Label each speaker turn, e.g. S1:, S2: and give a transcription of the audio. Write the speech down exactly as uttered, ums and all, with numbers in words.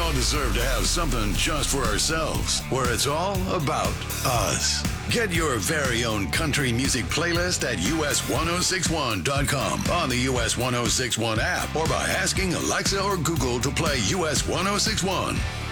S1: all deserve to have something just for ourselves, where it's all about us. Get your very own country music playlist at U S ten sixty-one dot com, on the U S ten sixty-one app, or by asking Alexa or Google to play U S ten sixty-one.